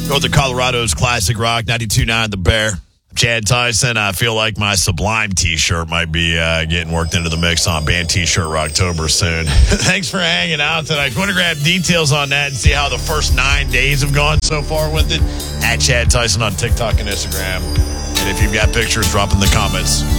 Go to Colorado's Classic Rock 92.9 The Bear. Chad Tyson. I feel like my Sublime t-shirt might be getting worked into the mix on Band T-Shirt Rocktober soon. Thanks for hanging out tonight. If you want to grab details on that and see how the first 9 days have gone so far with it, at Chad Tyson on TikTok and Instagram. And if you've got pictures, drop in the comments.